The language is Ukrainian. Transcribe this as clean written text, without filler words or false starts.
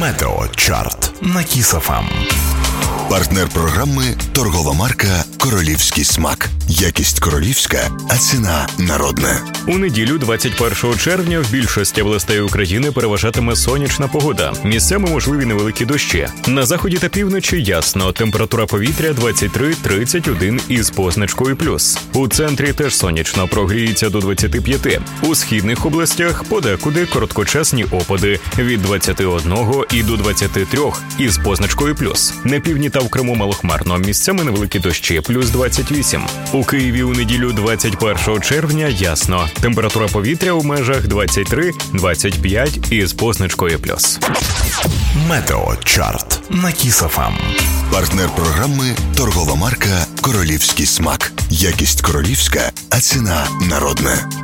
Метеочарт на Кіс ФМ. Партнер програми – торгова марка «Королівський смак». Якість королівська, а ціна народна. У неділю, 21 червня, в більшості областей України переважатиме сонячна погода. Місцями можливі невеликі дощі. На заході та півночі ясно. Температура повітря 23-31 із позначкою плюс. У центрі теж сонячно, прогріється до 25. У східних областях подекуди короткочасні опади від 21 і до 23 із позначкою плюс. На півдні та в Криму малохмарно, місцями невеликі дощі, плюс 28. У Києві у неділю 21 червня ясно. Температура повітря у межах 23-25 із позначкою плюс. Метеочарт на Кіс ФМ. Партнер програми – торгова марка «Королівський смак». Якість королівська, а ціна народна.